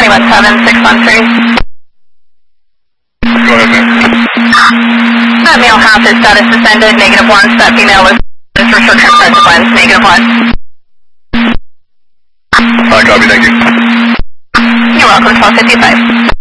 317613. Go ahead, man. That male half is status suspended, -1. That female was for short-term present lens, -1. Copy, thank you. You're welcome, 1255.